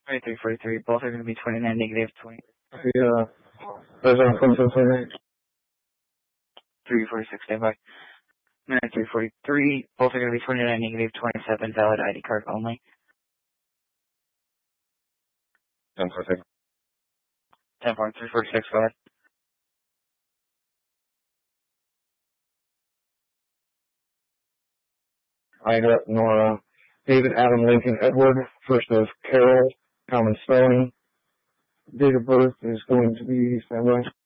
2343. Both are going to be 29 negative 20. Yeah. There's on 2728. 346, standby. 9343. Both are going to be 29 negative 27. Valid ID card only. 1046. 10.346, go ahead. Ida, Nora, David, Adam, Lincoln, Edward, first of Carol, common spelling. Date of birth is going to be, standby.